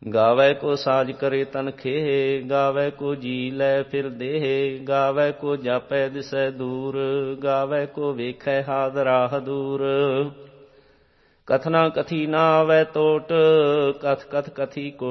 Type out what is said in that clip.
ਗਾਵੈ ਕੋ ਸਾਜ ਕਰੇ ਤਨ ਖੇਹ, ਗਾਵੈ ਕੋ ਜੀ ਲੈ ਫਿਰ ਦੇਹ, ਗਾਵੈ ਕੋ ਜਾਪੈ ਦਿਸੈ ਦੂਰ, ਗਾਵੈ ਕੋ ਵੇਖੈ ਹਾਦ ਰਾਹ ਦੂਰ। ਕਥਨਾ ਕਥੀ ਨਾ ਆਵੈ ਟੋਟ, ਕਥ ਕਥ ਕਥੀ ਕੋ